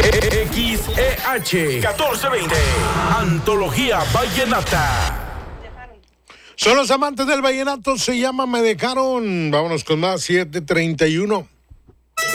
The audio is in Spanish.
XEH 1420, Antología Vallenata. Son los amantes del vallenato, se llama Me Dejaron. Vámonos con más, 7:31.